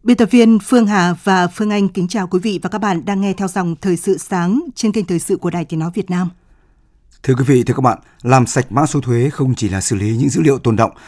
Biên tập viên Phương Hà và Phương Anh kính chào quý vị và các bạn đang nghe theo dòng Thời sự sáng trên kênh Thời sự của Đài Tiếng nói Việt Nam. Thưa quý vị, thưa các bạn, làm sạch mã số thuế không chỉ là xử lý những dữ liệu tồn đọng